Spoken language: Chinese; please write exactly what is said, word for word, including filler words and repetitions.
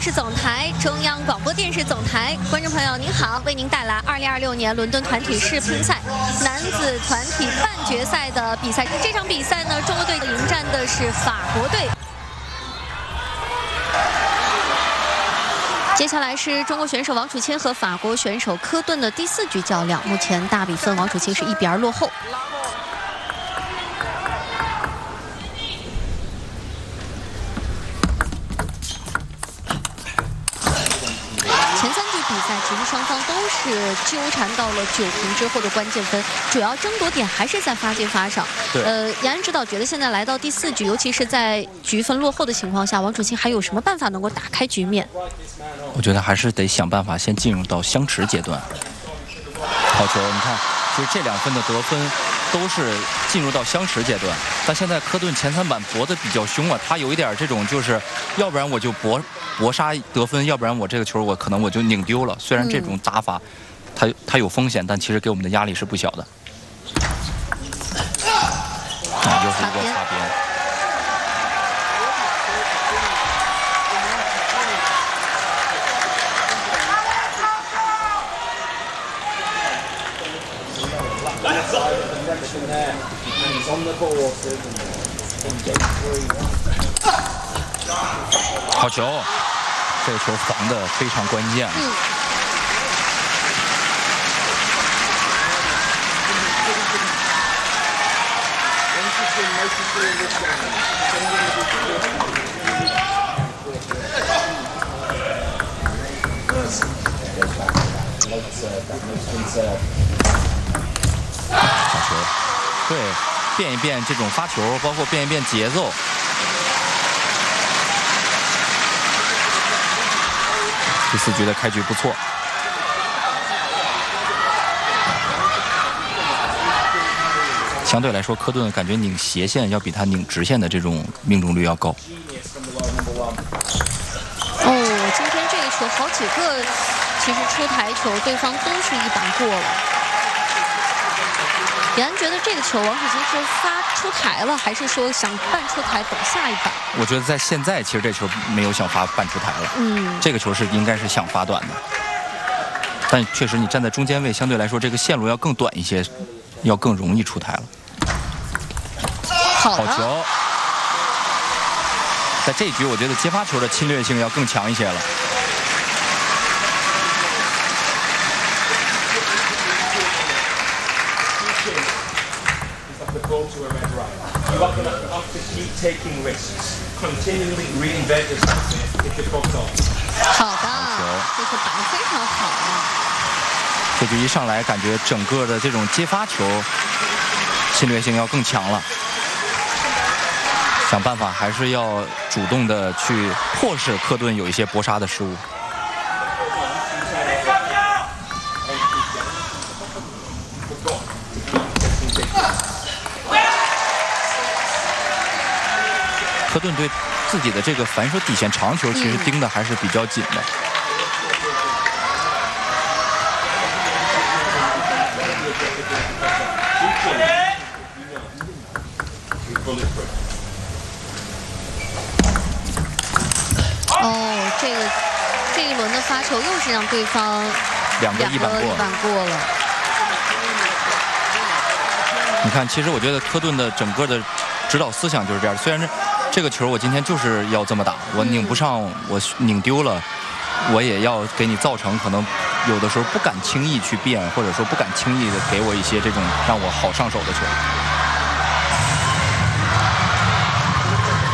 视总台、中央广播电视总台，观众朋友您好，为您带来二零二六年伦敦团体世乒赛男子团体半决赛的比赛。这场比赛呢，中国队迎战的是法国队。 接下来是中国选手王楚钦和法国选手科顿的第四局较量，目前大比分王楚钦是一比二落后。前三局比赛其实双方都是纠缠到了九平之后的关键分，主要争夺点还是在发接发上。呃，杨安指导觉得现在来到第四局，尤其是在局分落后的情况下，王楚钦还有什么办法能够打开局面？ 我觉得还是得想办法先进入到相持阶段。好球，你看，其实这两分的得分都是进入到相持阶段。但现在科顿前三板搏得比较凶啊，他有一点这种就是，要不然我就搏搏杀得分，要不然我这个球我可能我就拧丢了。虽然这种打法，它它有风险，但其实给我们的压力是不小的。啊，又是一个擦边。 好球，这个球防得非常关键。嗯。好球，对。 变一变这种发球，包括变一变节奏。第四局的开局不错。相对来说，科顿感觉拧斜线要比他拧直线的这种命中率要高。 哦，今天这个球好几个，其实出台球对方都是一板过了。 杨安觉得这个球王楚钦是发出台了，还是说想半出台等下一板？ 我觉得在现在，其实这球没有想发半出台了。嗯，这个球是应该是想发短的，但确实你站在中间位，相对来说这个线路要更短一些，要更容易出台了。 好球，在这一局，我觉得接发球的侵略性要更强一些了。 好的，这球打得非常好啊！ 这局一上来，感觉整个的这种接发球侵略性要更强了。想办法还是要主动的去迫使科顿有一些搏杀的失误。 科顿对自己的这个反手底线长球，其实盯的还是比较紧的。 哦，这个这一轮的发球又是让对方两个一板过一板过了。 你看，其实我觉得科顿的整个的指导思想就是这样，虽然是。 这个球我今天就是要这么打，我拧不上，我拧丢了，我也要给你造成可能有的时候不敢轻易去变，或者说不敢轻易的给我一些这种让我好上手的球。